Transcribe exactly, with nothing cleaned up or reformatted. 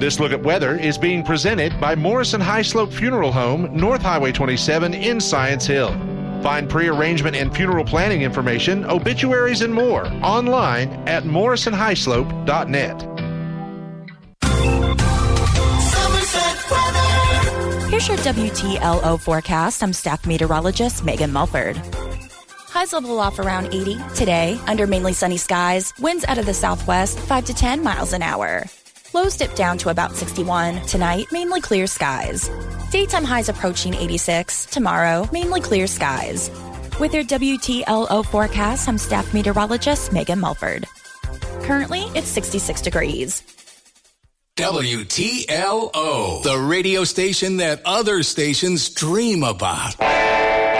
This look at weather is being presented by Morrison High Slope Funeral Home, North Highway twenty-seven in Science Hill. Find pre-arrangement and funeral planning information, obituaries, and more online at morrison high slope dot net. Here's your W T L O forecast. I'm staff meteorologist Megan Mulford. Highs level off around eighty today under mainly sunny skies. Winds out of the southwest five to ten miles an hour. Lows dip down to about sixty-one. Tonight, mainly clear skies. Daytime highs approaching eighty-six. Tomorrow, mainly clear skies. With your W T L O forecast, I'm staff meteorologist Megan Mulford. Currently, it's sixty-six degrees. W T L O, the radio station that other stations dream about.